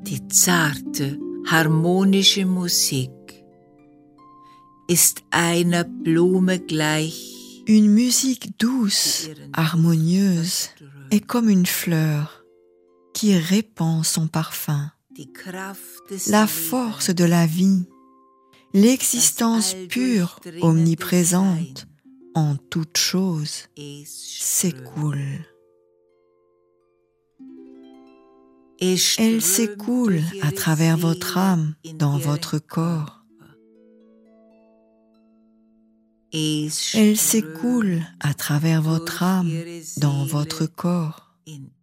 Die zarte, harmonische Musik ist einer Blume gleich. Une musique douce, harmonieuse, est comme une fleur qui répand son parfum. La force de la vie, l'existence pure, omniprésente, en toute chose, s'écoule. Elle s'écoule à travers votre âme, dans votre corps. Elle s'écoule à travers votre âme, dans votre corps.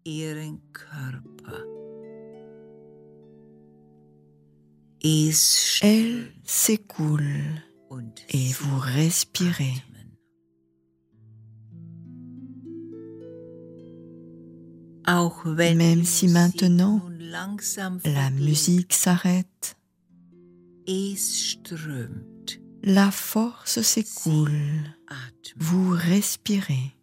Elle s'écoule et vous respirez. Même si maintenant la musique s'arrête, la force s'écoule, vous respirez.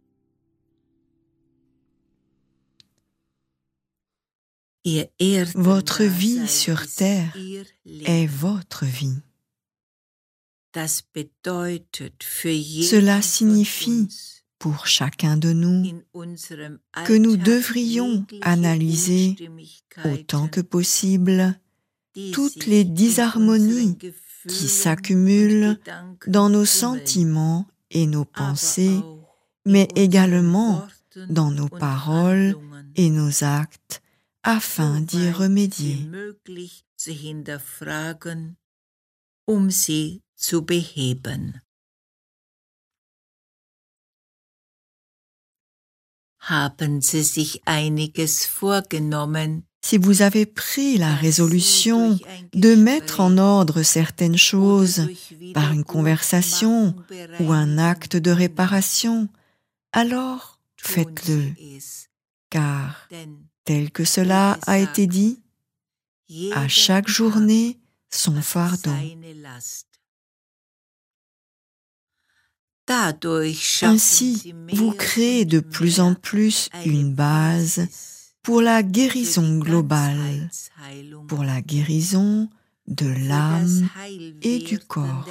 Votre vie sur terre est votre vie. Cela signifie pour chacun de nous que nous devrions analyser autant que possible toutes les disharmonies qui s'accumulent dans nos sentiments et nos pensées, mais également dans nos paroles et nos actes, afin d'y remédier. Haben Sie sich einiges vorgenommen? Si vous avez pris la résolution de mettre en ordre certaines choses par une conversation ou un acte de réparation, alors faites-le, car, tel que cela a été dit, à chaque journée son fardeau. Ainsi, vous créez de plus en plus une base pour la guérison globale, pour la guérison de l'âme et du corps.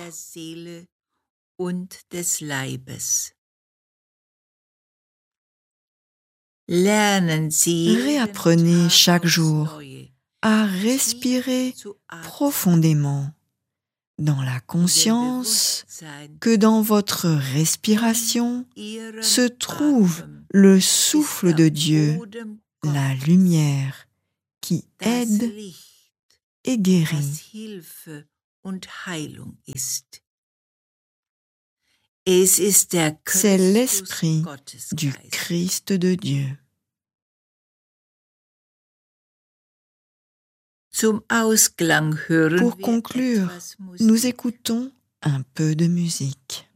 Réapprenez chaque jour à respirer profondément, dans la conscience que dans votre respiration se trouve le souffle de Dieu, la lumière qui aide et guérit. C'est l'esprit du Christ de Dieu. Pour conclure, nous écoutons un peu de musique.